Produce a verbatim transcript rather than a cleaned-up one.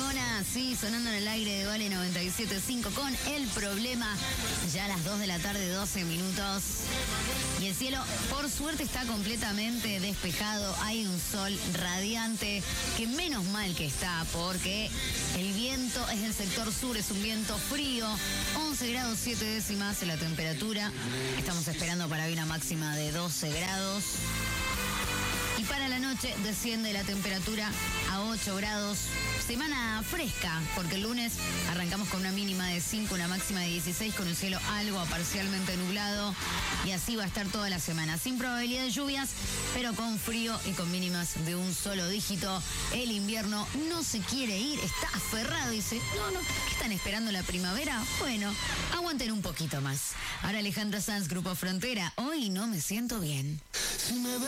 Leona, sí, sonando en el aire de Vale noventa y siete punto cinco con El Problema, ya a las dos de la tarde, doce minutos. Y el cielo, por suerte, está completamente despejado, hay un sol radiante, que menos mal que está, porque el viento es del sector sur, es un viento frío, once grados siete décimas la temperatura, estamos esperando para hoy una máxima de doce grados. Y para la noche desciende la temperatura a ocho grados. Semana fresca, porque el lunes arrancamos con una mínima de cinco, una máxima de dieciséis, con el cielo algo parcialmente nublado. Y así va a estar toda la semana, sin probabilidad de lluvias, pero con frío y con mínimas de un solo dígito. El invierno no se quiere ir, está aferrado, dice, no, no, ¿qué están esperando la primavera? Bueno, aguanten un poquito más. Ahora Alejandra Sanz, Grupo Frontera, hoy no me siento bien. Si me